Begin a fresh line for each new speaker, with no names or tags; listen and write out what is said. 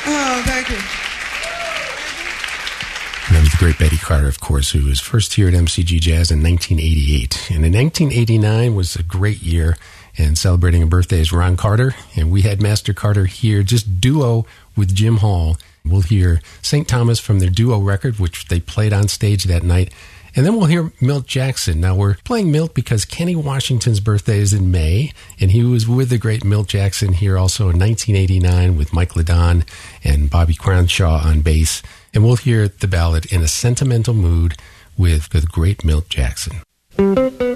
Oh, thank you.
And that was the great Betty Carter, of course, who was first here at MCG Jazz in 1988. And in 1989 was a great year, and celebrating a birthday is Ron Carter. And we had Master Carter here, just duo with Jim Hall. We'll hear St. Thomas from their duo record, which they played on stage that night. And then we'll hear Milt Jackson. Now, we're playing Milt because Kenny Washington's birthday is in May, and he was with the great Milt Jackson here also in 1989 with Mike LeDon and Bobby Cronshaw on bass. And we'll hear the ballad In a Sentimental Mood with the great Milt Jackson.